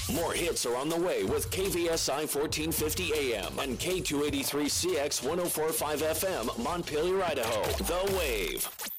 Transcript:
More hits are on the way with KVSI 1450 AM and K283CX 1045 FM, Montpelier, Idaho. The Wave.